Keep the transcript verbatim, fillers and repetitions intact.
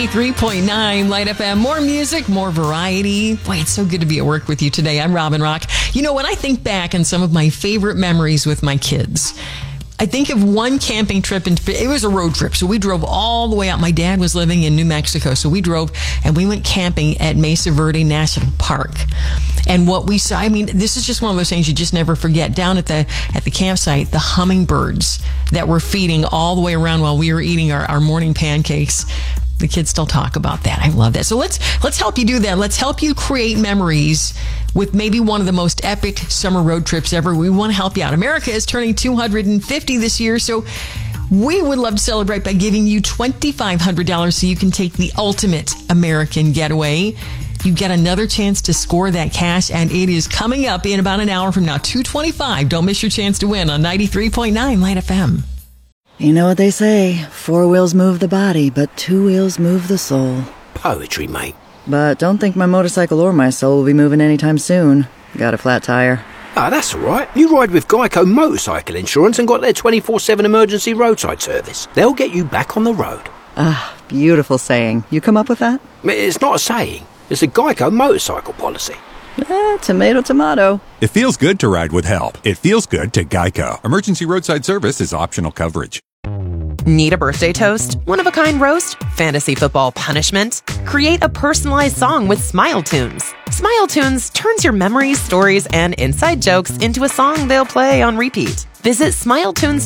ninety-three point nine Light F M. More music, more variety. Boy, it's so good to be at work with you today. I'm Robin Rock. You know, when I think back on some of my favorite memories with my kids, I think of one camping trip, and it was a road trip. So we drove all the way out. My dad was living in New Mexico. So we drove and we went camping at Mesa Verde National Park. And what we saw, I mean, this is just one of those things you just never forget. Down at the at the campsite, the hummingbirds that were feeding all the way around while we were eating our, our morning pancakes. The kids still talk about that. I love that. So let's let's help you do that. Let's help you create memories with maybe one of the most epic summer road trips ever. We want to help you out. America is turning two hundred fifty this year, so we would love to celebrate by giving you twenty-five hundred dollars so you can take the ultimate American getaway. You get another chance to score that cash, and it is coming up in about an hour from now, two twenty-five. Don't miss your chance to win on ninety-three point nine Light F M. You know what they say, four wheels move the body, but two wheels move the soul. Poetry, mate. But don't think my motorcycle or my soul will be moving anytime soon. Got a flat tire. Ah, that's all right. You ride with Geico Motorcycle Insurance and got their twenty-four seven emergency roadside service. They'll get you back on the road. Ah, beautiful saying. You come up with that? It's not a saying. It's a Geico motorcycle policy. Eh, tomato, tomato. It feels good to ride with help. It feels good to Geico. Emergency roadside service is optional coverage. Need a birthday toast? One-of-a-kind roast? Fantasy football punishment? Create a personalized song with Smile Tunes. Smile Tunes turns your memories, stories, and inside jokes into a song they'll play on repeat. Visit smile tunes